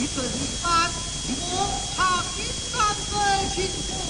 一顿饭，莫尝饮三杯清